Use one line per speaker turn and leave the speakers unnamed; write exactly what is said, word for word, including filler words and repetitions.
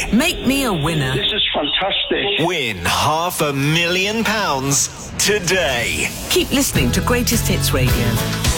Make me a winner.
This is fantastic.
Win half a million pounds today.
Keep listening to Greatest Hits Radio.